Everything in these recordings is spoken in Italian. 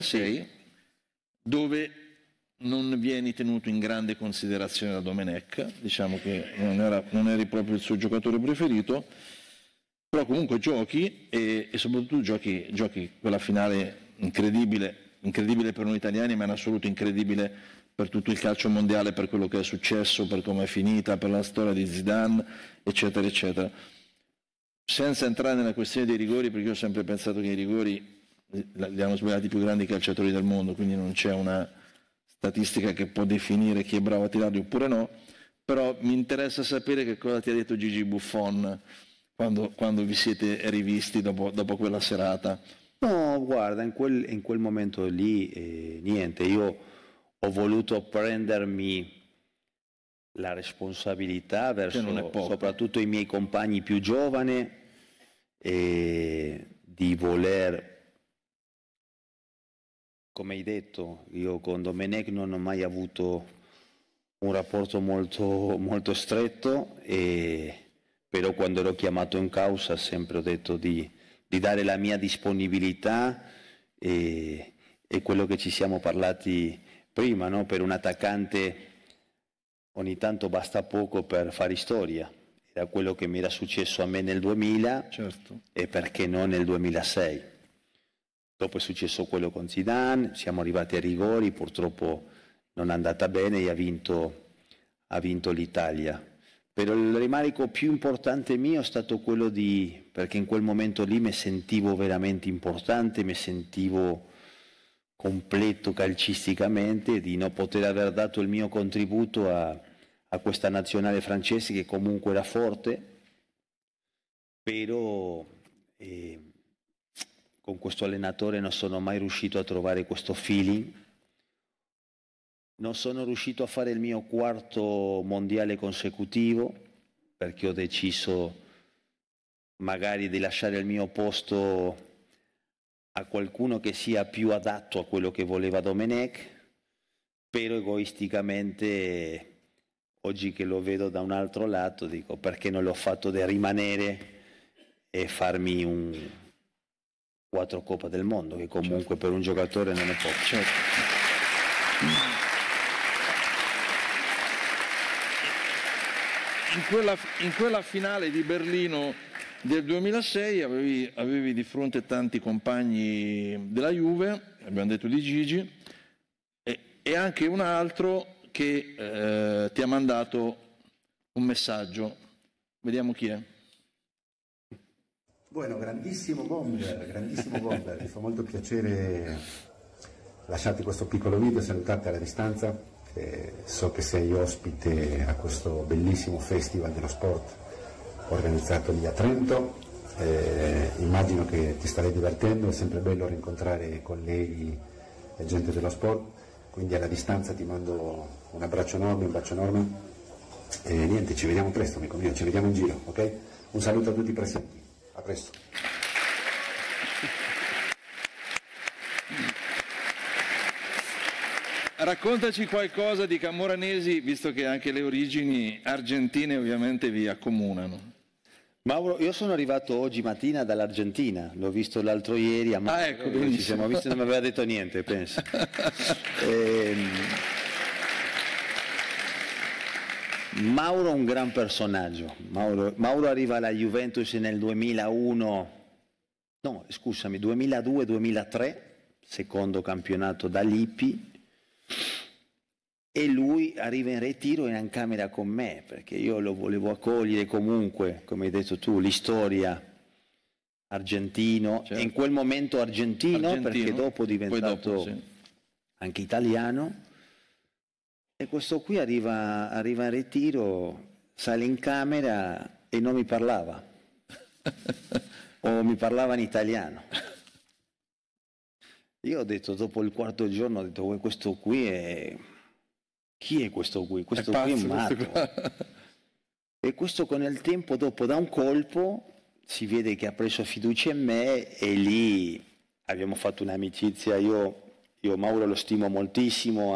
6, dove non vieni tenuto in grande considerazione da Domenech, diciamo che non eri proprio il suo giocatore preferito, però comunque giochi e soprattutto giochi quella finale incredibile per noi italiani, ma in assoluto incredibile per tutto il calcio mondiale, per quello che è successo, per come è finita, per la storia di Zidane, eccetera, eccetera. Senza entrare nella questione dei rigori, perché io ho sempre pensato che i rigori li hanno sbagliati i più grandi calciatori del mondo, quindi non c'è una statistica che può definire chi è bravo a tirarli oppure no, però mi interessa sapere che cosa ti ha detto Gigi Buffon quando vi siete rivisti dopo quella serata. No, guarda, in quel momento lì niente, io ho voluto prendermi la responsabilità verso soprattutto i miei compagni più giovani di voler, come hai detto, io con Domenech non ho mai avuto un rapporto molto stretto, però quando ero chiamato in causa sempre ho detto di dare la mia disponibilità e quello che ci siamo parlati prima, no? Per un attaccante ogni tanto basta poco per fare storia, era quello che mi era successo a me nel 2000, certo. E perché no nel 2006. Dopo è successo quello con Zidane, siamo arrivati ai rigori, purtroppo non è andata bene e ha vinto l'Italia. Però il rimarico più importante mio è stato quello perché in quel momento lì mi sentivo veramente importante, mi sentivo completo calcisticamente, di non poter aver dato il mio contributo a questa nazionale francese che comunque era forte, però con questo allenatore non sono mai riuscito a trovare questo feeling. Non sono riuscito a fare il mio 4º mondiale consecutivo perché ho deciso magari di lasciare il mio posto a qualcuno che sia più adatto a quello che voleva Domenech, però egoisticamente oggi che lo vedo da un altro lato dico perché non l'ho fatto di rimanere e farmi un 4 Coppa del Mondo, che comunque per un giocatore non è poco. Certo. In quella finale di Berlino del 2006 avevi di fronte tanti compagni della Juve, abbiamo detto di Gigi, e anche un altro che ti ha mandato un messaggio. Vediamo chi è. Bueno, grandissimo bomber, mi fa molto piacere lasciarti questo piccolo video, salutarti alla distanza. So che sei ospite a questo bellissimo festival dello sport organizzato lì a Trento, immagino che ti starai divertendo, è sempre bello rincontrare colleghi e gente dello sport, quindi alla distanza ti mando un abbraccio enorme, e niente, ci vediamo presto amico mio, ci vediamo in giro, ok? Un saluto a tutti i presenti, a presto. Raccontaci qualcosa di Camoranesi, visto che anche le origini argentine ovviamente vi accomunano. Mauro, io sono arrivato oggi mattina dall'Argentina, l'ho visto l'altro ieri a Mauro, ecco, ci siamo visti e non mi aveva detto niente, penso. Mauro è un gran personaggio, Mauro arriva alla Juventus nel 2002-2003, secondo campionato da Lippi, e lui arriva in ritiro in camera con me perché io lo volevo accogliere comunque, come hai detto tu, l'istoria argentino, certo. E in quel momento argentino perché dopo è diventato anche italiano, e questo qui arriva in ritiro, sale in camera e non mi parlava o mi parlava in italiano. Io ho detto dopo il 4º giorno, ho detto questo qui è... Chi è questo qui? Questo qui è matto. E questo con il tempo, dopo da un colpo, si vede che ha preso fiducia in me e lì abbiamo fatto un'amicizia. Io Mauro lo stimo moltissimo.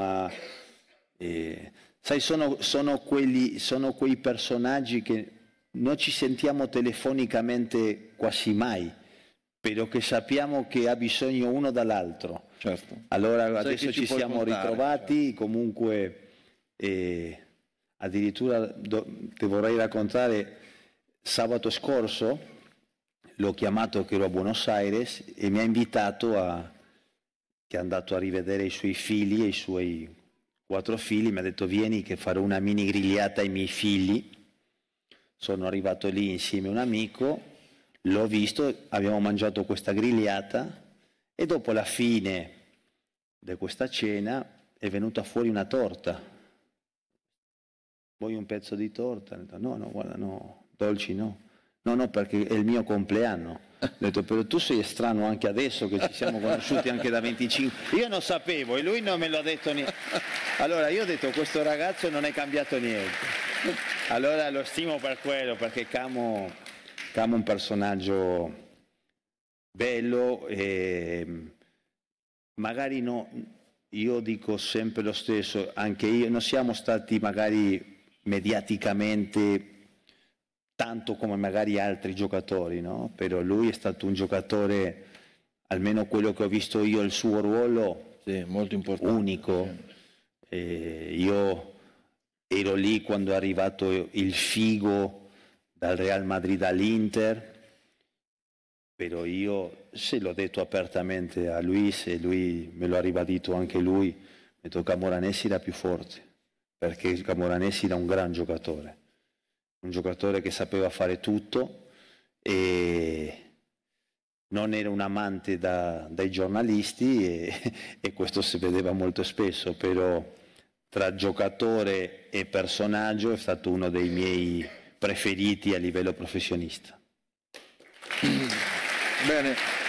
Sai, sono quei personaggi che non ci sentiamo telefonicamente quasi mai, però che sappiamo che ha bisogno uno dall'altro. Certo. Allora Sai adesso che ci siamo contare, ritrovati, certo. comunque addirittura ti vorrei raccontare, sabato scorso l'ho chiamato che ero a Buenos Aires e mi ha invitato che è andato a rivedere i suoi figli e i suoi 4 figli, mi ha detto vieni che farò una mini grigliata ai miei figli. Sono arrivato lì insieme a un amico, l'ho visto, abbiamo mangiato questa grigliata e dopo la fine di questa cena è venuta fuori una torta. Vuoi un pezzo di torta? No, guarda, no, dolci no. No, perché è il mio compleanno. Ho detto, però tu sei strano anche adesso che ci siamo conosciuti anche da 25. Io non sapevo e lui non me l'ha detto niente. Allora io ho detto, questo ragazzo non è cambiato niente. Allora lo stimo per quello, perché Camo un personaggio bello e magari no, io dico sempre lo stesso, anche io, non siamo stati magari mediaticamente tanto come magari altri giocatori, no? Però lui è stato un giocatore, almeno quello che ho visto io, il suo ruolo molto importante, unico. Io ero lì quando è arrivato il Figo dal Real Madrid all'Inter, però io se l'ho detto apertamente a Luis e lui me lo ha ribadito anche lui, mi ha detto Camoranesi era più forte, perché Camoranesi era un gran giocatore. Un giocatore che sapeva fare tutto e non era un amante dai giornalisti e questo si vedeva molto spesso, però tra giocatore e personaggio è stato uno dei miei preferiti a livello professionista. Bene.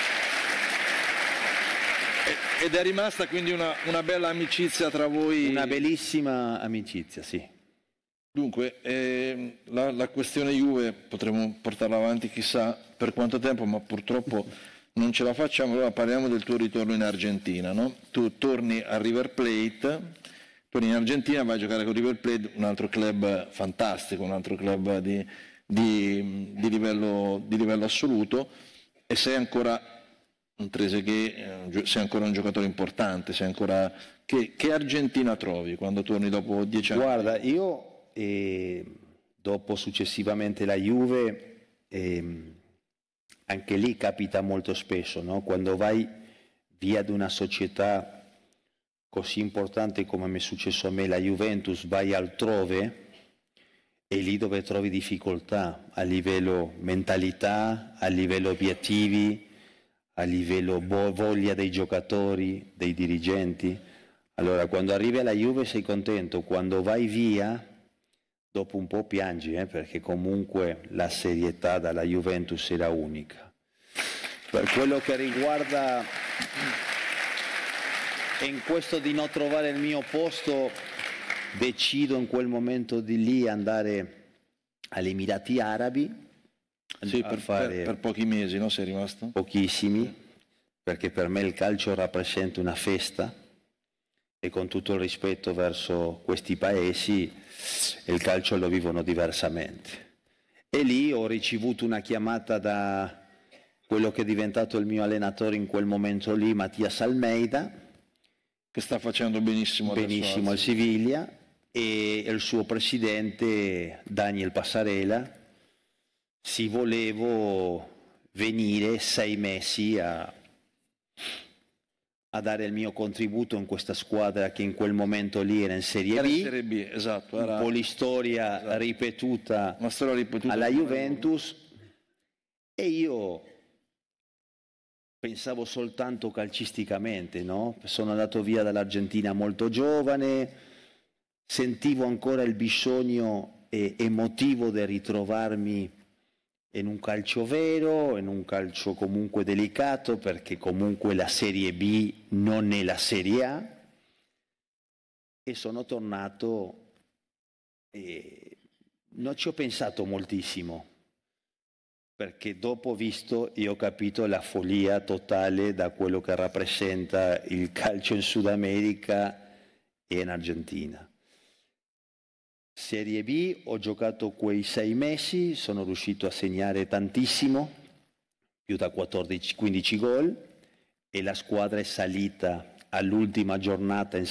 Ed è rimasta quindi una bella amicizia tra voi? Una bellissima amicizia, sì. Dunque, la questione Juve potremo portarla avanti chissà per quanto tempo, ma purtroppo non ce la facciamo. Allora parliamo del tuo ritorno in Argentina, no? Tu torni a River Plate, torni in Argentina, vai a giocare con River Plate, un altro club fantastico, un altro club di livello assoluto, e sei ancora un Trezeguet, sei ancora un giocatore importante, sei ancora... Che Argentina trovi quando torni dopo 10 anni? Guarda, io... E dopo successivamente la Juve, anche lì capita molto spesso, no? Quando vai via da una società così importante come mi è successo a me, la Juventus, vai altrove e lì dove trovi difficoltà a livello mentalità, a livello obiettivi, a livello voglia dei giocatori, dei dirigenti. Allora quando arrivi alla Juve sei contento, quando vai via dopo un po' piangi, perché comunque la serietà dalla Juventus era unica. Per quello che riguarda in questo di non trovare il mio posto, decido in quel momento di lì andare agli Emirati Arabi. Sì, per pochi mesi, no? Sei rimasto? Pochissimi, perché per me il calcio rappresenta una festa e con tutto il rispetto verso questi paesi il calcio lo vivono diversamente. E lì ho ricevuto una chiamata da quello che è diventato il mio allenatore in quel momento lì, Mattias Almeida, che sta facendo benissimo al Siviglia, e il suo presidente Daniel Passarella. Si volevo venire 6 mesi a dare il mio contributo in questa squadra che in quel momento lì era in Serie B. Serie B, esatto. Un po' l'istoria ripetuta alla Juventus, e io pensavo soltanto calcisticamente, no? Sono andato via dall'Argentina molto giovane, sentivo ancora il bisogno emotivo di ritrovarmi in un calcio vero, in un calcio comunque delicato, perché comunque la Serie B non è la Serie A, e sono tornato e non ci ho pensato moltissimo, perché dopo ho visto e ho capito la follia totale da quello che rappresenta il calcio in Sud America e in Argentina. Serie B, ho giocato quei 6 mesi, sono riuscito a segnare tantissimo, più da 15 gol, e la squadra è salita all'ultima giornata in